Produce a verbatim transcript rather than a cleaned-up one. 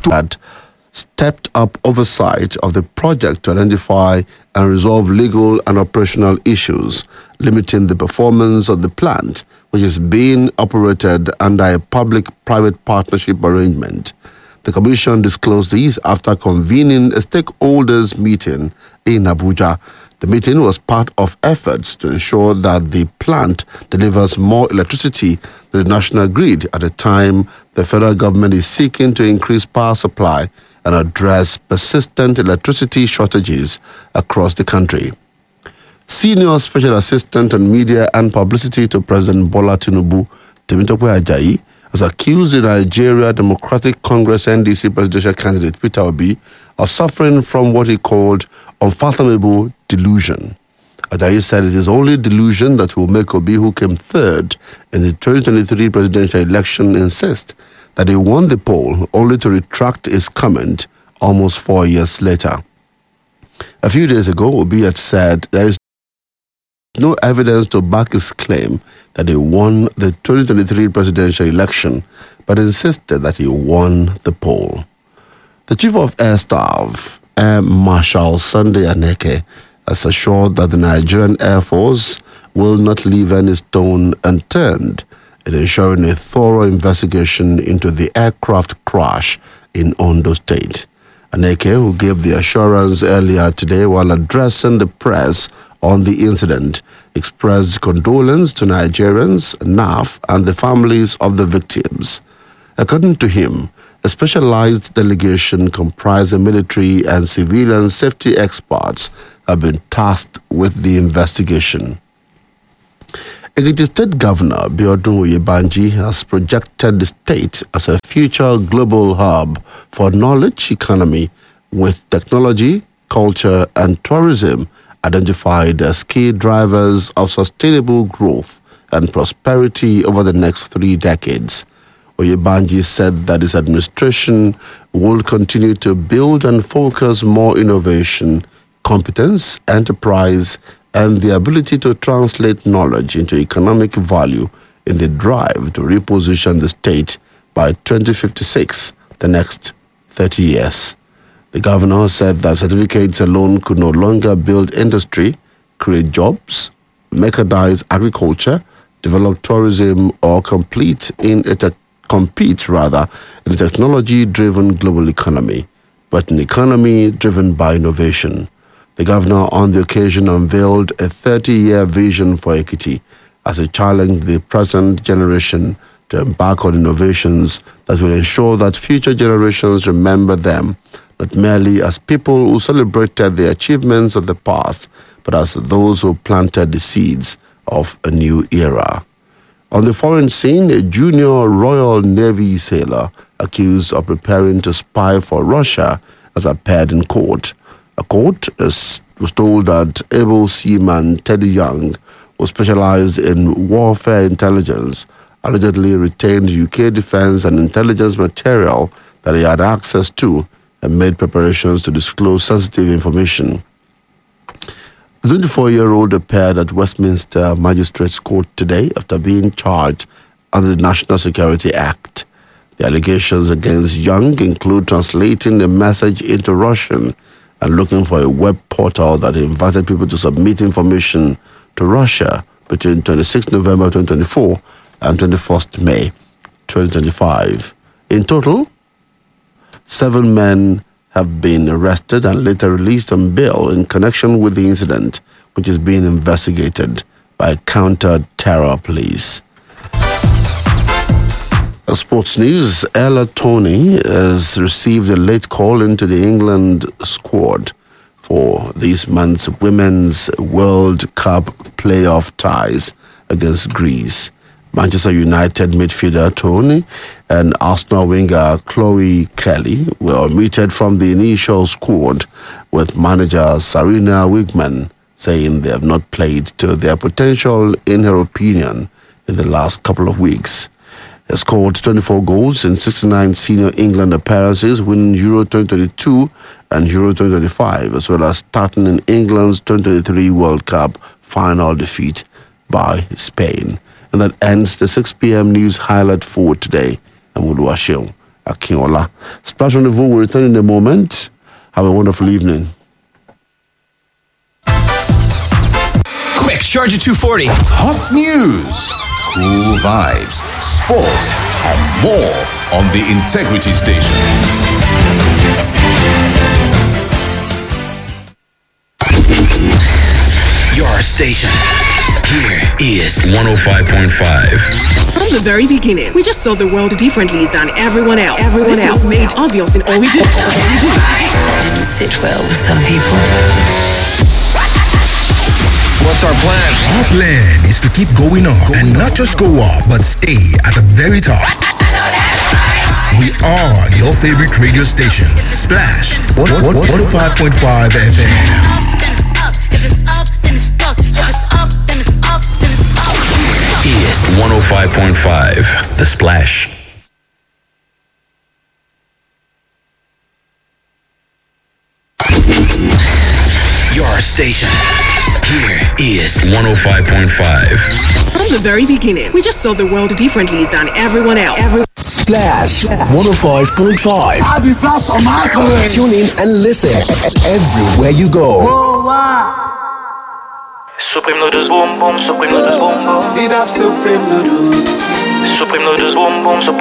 had stepped up oversight of the project to identify and resolve legal and operational issues limiting the performance of the plant, which is being operated under a public-private partnership arrangement. The Commission disclosed these after convening a stakeholders meeting in Abuja. The meeting was part of efforts to ensure that the plant delivers more electricity to the national grid at a time the federal government is seeking to increase power supply and address persistent electricity shortages across the country. Senior Special Assistant on Media and Publicity to President Bola Tinubu, Temitope Ajayi, has accused the Nigeria Democratic Congress N D C presidential candidate Peter Obi of suffering from what he called unfathomable delusion. Ajayi said it is only delusion that will make Obi, who came third in the twenty twenty-three presidential election, insist that he won the poll, only to retract his comment almost four years later. A few days ago, Obi had said there is no evidence to back his claim that he won the twenty twenty-three presidential election, but insisted that he won the poll. The Chief of Air Staff, Air Marshal Sunday Aneke, has assured that the Nigerian Air Force will not leave any stone unturned in ensuring a thorough investigation into the aircraft crash in Ondo State. Aneke, who gave the assurance earlier today while addressing the press on the incident, expressed condolence to Nigerians, N A F, and the families of the victims. According to him, a specialized delegation comprising military and civilian safety experts have been tasked with the investigation. Ekiti State Governor Biodun Oyebanji has projected the state as a future global hub for knowledge economy with technology, culture, and tourism identified as key drivers of sustainable growth and prosperity over the next three decades. Oyebanji said that his administration will continue to build and focus more innovation, competence, enterprise, and the ability to translate knowledge into economic value in the drive to reposition the state by twenty fifty-six, the next thirty years. The governor said that certificates alone could no longer build industry, create jobs, mechanize agriculture, develop tourism, or complete in a te- compete rather in a technology-driven global economy, but an economy driven by innovation. The governor on the occasion unveiled a thirty-year vision for Ekiti as he challenged the present generation to embark on innovations that will ensure that future generations remember them not merely as people who celebrated the achievements of the past, but as those who planted the seeds of a new era. On the foreign scene, a junior Royal Navy sailor accused of preparing to spy for Russia has appeared in court. A court is, was told that able seaman Teddy Young, who specialized in warfare intelligence, allegedly retained U K defense and intelligence material that he had access to and made preparations to disclose sensitive information. The twenty-four-year-old appeared at Westminster Magistrates Court today after being charged under the National Security Act. The allegations against Young include translating a message into Russian and looking for a web portal that invited people to submit information to Russia between twenty-sixth November twenty twenty-four and twenty-first May twenty twenty-five. In total, seven men have been arrested and later released on bail in connection with the incident, which is being investigated by counter-terror police. Uh, sports news, Ella Toney has received a late call into the England squad for this month's Women's World Cup playoff ties against Greece. Manchester United midfielder Toney and Arsenal winger Chloe Kelly were omitted from the initial squad, with manager Sarina Wigman saying they have not played to their potential in her opinion in the last couple of weeks. He scored twenty-four goals in sixty-nine senior England appearances, winning Euro twenty twenty-two and Euro twenty twenty-five, as well as starting in England's twenty twenty-three World Cup final defeat by Spain. And that ends the six p.m. news highlight for today. I'm Oluwaseun Akinola. Splash Rendezvous will return in a moment. Have a wonderful evening. Quick, Charger two forty. Hot news, cool vibes, sports, and more on the Integrity Station. Your station. Here is one oh five point five. From the very beginning, we just saw the world differently than everyone else. Everyone this else was made obvious in all we do. That didn't sit well with some people. What's our plan? Our plan is to keep going up and not just go up, but stay at the very top. We are your favorite radio station, Splash one oh five point five F M. Is one oh five point five, The Splash. Your station. Here is one oh five point five. From the very beginning, we just saw the world differently than everyone else. Every- Splash one oh five point five. I'll be fast on my career. Tune in and listen everywhere you go. Oh, wow. Supreme noodles, boom boom. Supreme noodles, boom boom. Sit up, Supreme noodles. Supreme noodles, boom boom. Supreme